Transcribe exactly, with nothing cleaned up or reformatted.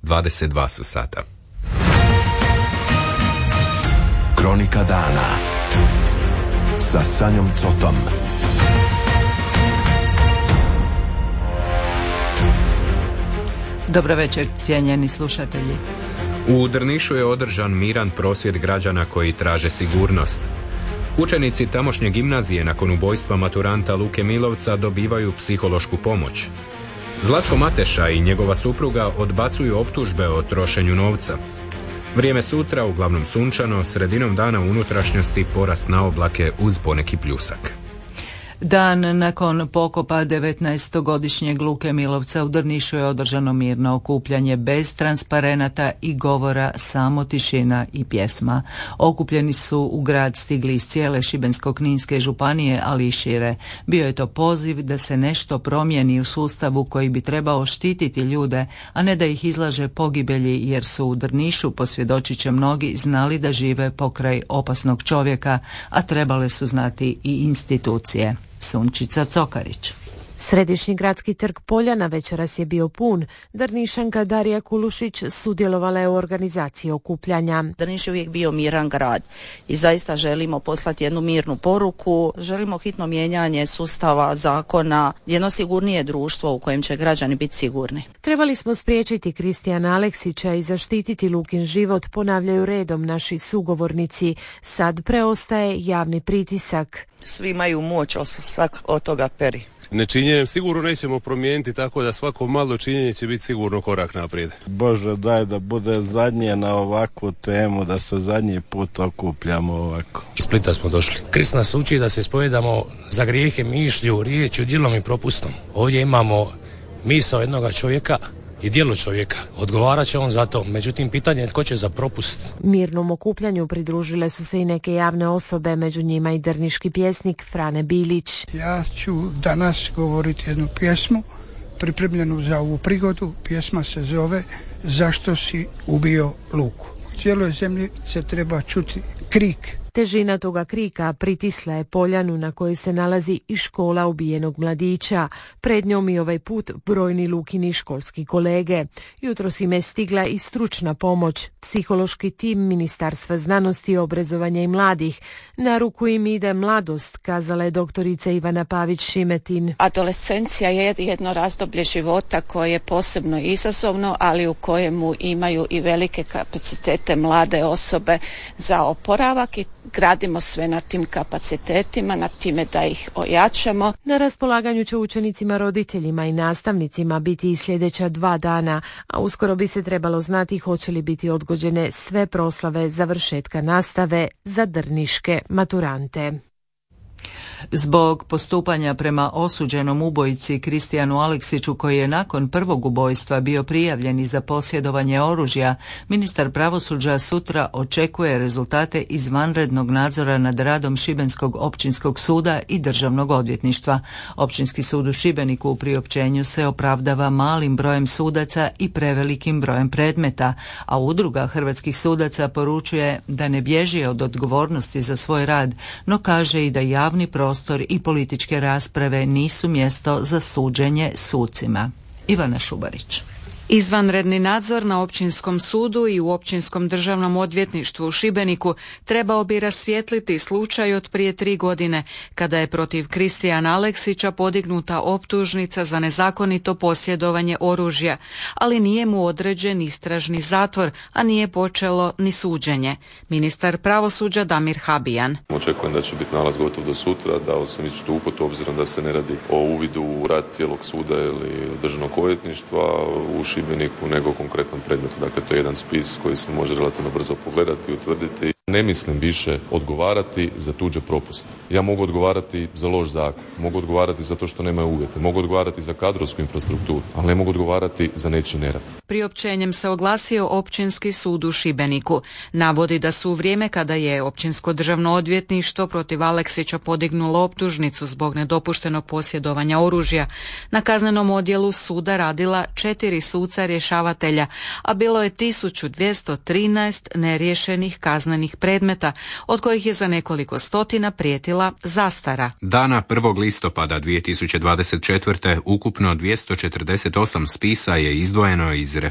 dvadeset dva su sata. Kronika dana sa Sanjom Cotom. Dobro večer, cijenjeni slušatelji. U Drnišu je održan miran prosvjed građana koji traže sigurnost. Učenici tamošnje gimnazije nakon ubojstva maturanta Luke Milovca dobivaju psihološku pomoć. Zlatko Mateša i njegova supruga odbacuju optužbe o trošenju novca. Vrijeme sutra, uglavnom sunčano, sredinom dana u unutrašnjosti porast na oblake uz poneki pljusak. Dan nakon pokopa devetnaestogodišnjeg Luke Milovca u Drnišu je održano mirno okupljanje bez transparenata i govora, samo tišina i pjesma. Okupljeni su u grad stigli iz cijele Šibensko-kninske županije, ali i šire. Bio je to poziv da se nešto promijeni u sustavu koji bi trebao štititi ljude, a ne da ih izlaže pogibelji, jer su u Drnišu, posvjedočit će mnogi, znali da žive pokraj opasnog čovjeka, a trebale su znati i institucije. Sunčica Cokarić. Središnji gradski trg Poljana večeras je bio pun. Drnišanka Darija Kulušić sudjelovala je u organizaciji okupljanja. Drniš je uvijek bio miran grad i zaista želimo poslati jednu mirnu poruku. Želimo hitno mijenjanje sustava, zakona, jedno sigurnije društvo u kojem će građani biti sigurni. Trebali smo spriječiti Kristijana Aleksića i zaštititi Lukin život, ponavljaju redom naši sugovornici. Sad preostaje javni pritisak. Svi imaju moć, svak od toga peri. Nečinjenjem sigurno nećemo promijeniti, tako da svako malo činjenje će biti sigurno korak naprijed. Bože, daj da bude zadnje na ovakvu temu, da se zadnji put okupljamo ovako. Iz Splita smo došli. Krist nas uči da se ispovedamo za grijehe mišlju, riječju, djelom i propustom. Ovdje imamo misao jednoga čovjeka i djelo čovjeka. Odgovarat će on za to, međutim pitanje je tko će za propust. Mirnom okupljanju pridružile su se i neke javne osobe, među njima i drniški pjesnik Frane Bilić. Ja ću danas govoriti jednu pjesmu pripremljenu za ovu prigodu. Pjesma se zove Zašto si ubio Luku. U cijeloj zemlji se treba čuti krik. Težina toga krika pritisla je Poljanu na kojoj se nalazi i škola ubijenog mladića. Pred njom i ovaj put brojni Lukini školski kolege. Jutros im je stigla i stručna pomoć, psihološki tim Ministarstva znanosti, obrazovanja i mladih. Na ruku im ide mladost, kazala je doktorica Ivana Pavić-Šimetin. Adolescencija je jedno razdoblje života koje je posebno izazovno, ali u kojemu imaju i velike kapacitete mlade osobe za oporavak i gradimo sve na tim kapacitetima, na time da ih ojačamo. Na raspolaganju će učenicima, roditeljima i nastavnicima biti i sljedeća dva dana, a uskoro bi se trebalo znati hoće li biti odgođene sve proslave završetka nastave za drniške maturante. Zbog postupanja prema osuđenom ubojici Kristijanu Aleksiću, koji je nakon prvog ubojstva bio prijavljen i za posjedovanje oružja, ministar pravosuđa sutra očekuje rezultate izvanrednog nadzora nad radom Šibenskog općinskog suda i državnog odvjetništva. Općinski sud u Šibeniku u priopćenju se opravdava malim brojem sudaca i prevelikim brojem predmeta, a udruga hrvatskih sudaca poručuje da ne bježi od odgovornosti za svoj rad, no kaže i da javni prostor i političke rasprave nisu mjesto za suđenje sucima. Ivana Šubarić. Izvanredni nadzor na općinskom sudu i u općinskom državnom odvjetništvu u Šibeniku trebao bi rasvijetliti slučaj od prije tri godine, kada je protiv Kristijana Aleksića podignuta optužnica za nezakonito posjedovanje oružja, ali nije mu određen istražni zatvor, a nije počelo ni suđenje. Ministar pravosuđa Damir Habijan. Očekujem da će biti nalaz gotov do sutra, dao sam ići tu uput, obzirom da se ne radi o uvidu u rad cijelog suda ili državnog odvjetništva u Šibeniku, nego konkretnom predmetu. Dakle, to je jedan spis koji se može relativno brzo pogledati i utvrditi. Ne mislim više odgovarati za tuđe propuste. Ja mogu odgovarati za loš zakon, mogu odgovarati za to što nemaju uvjete, mogu odgovarati za kadrovsku infrastrukturu, ali ne mogu odgovarati za nečiji nerad. Priopćenjem se oglasio Općinski sud u Šibeniku. Navodi da su u vrijeme kada je Općinsko državno odvjetništvo protiv Aleksića podignulo optužnicu zbog nedopuštenog posjedovanja oružja, na kaznenom odjelu suda radila četiri suca rješavatelja, a bilo je tisuću dvjesto trinaest neriješenih kaznenih predmeta, od kojih je za nekoliko stotina prijetila zastara. Dana prvog listopada dvije tisuće dvadeset četvrte ukupno dvjesto četrdeset osam spisa je izdvojeno iz